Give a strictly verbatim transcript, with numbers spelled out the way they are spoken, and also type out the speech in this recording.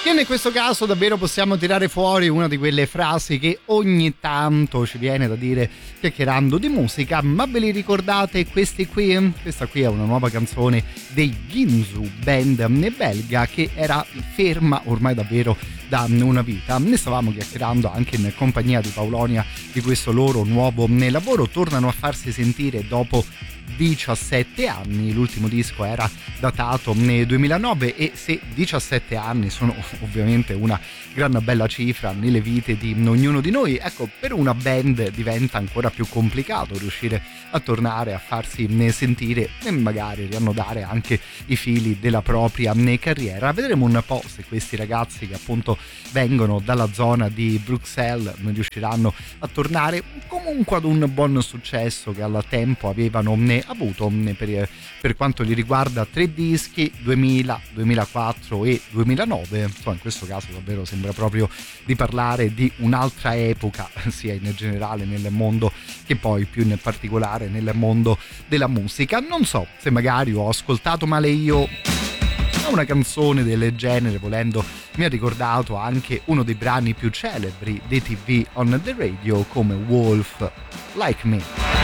Che in questo caso davvero possiamo tirare fuori una di quelle frasi che ogni tanto ci viene da dire chiacchierando di musica, ma ve li ricordate questi qui? Questa qui è una nuova canzone dei Ginzu, band belga che era ferma ormai davvero da una vita. Ne stavamo chiacchierando anche in compagnia di Paolonia di questo loro nuovo lavoro. Tornano a farsi sentire dopo diciassette anni, l'ultimo disco era datato nel duemilanove e se diciassette anni sono ovviamente una gran bella cifra nelle vite di ognuno di noi, ecco, per una band diventa ancora più complicato riuscire a tornare a farsi sentire e magari riannodare anche i fili della propria carriera. Vedremo un po' se questi ragazzi che appunto vengono dalla zona di Bruxelles riusciranno a tornare comunque ad un buon successo che al tempo avevano avuto per, per quanto li riguarda tre dischi, duemila, duemilaquattro e duemilanove. Insomma, in questo caso davvero sembra proprio di parlare di un'altra epoca sia in generale nel mondo che poi più in particolare nel mondo della musica. Non so se magari ho ascoltato male io, ma una canzone del genere volendo mi ha ricordato anche uno dei brani più celebri dei T V on the Radio come Wolf Like Me.